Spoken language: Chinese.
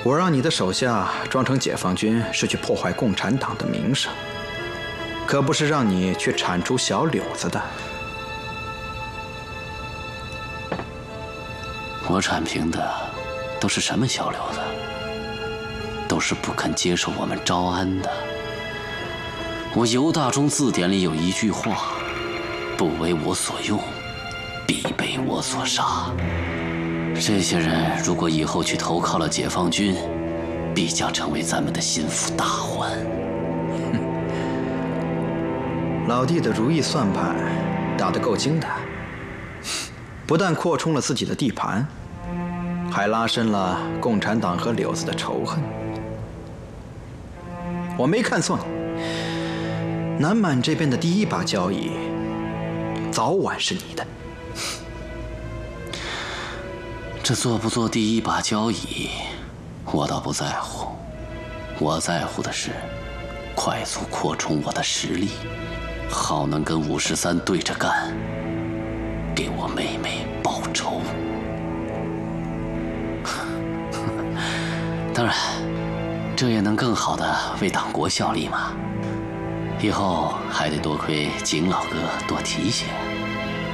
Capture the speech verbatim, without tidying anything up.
我让你的手下装成解放军是去破坏共产党的名声，可不是让你去铲除小柳子的。 我铲平的都是什么小柳子？都是不肯接受我们招安的。我尤大中字典里有一句话：不为我所用，必被我所杀。这些人如果以后去投靠了解放军，必将成为咱们的心腹大患。 老弟的如意算盘打得够精的，不但扩充了自己的地盘，还拉深了共产党和柳子的仇恨。我没看错你，南满这边的第一把交椅，早晚是你的。 这做不做第一把交椅，我倒不在乎。我在乎的是快速扩充我的实力，好能跟五十三对着干，给我妹妹报仇。当然，这也能更好的为党国效力嘛。以后还得多亏景老哥多提携。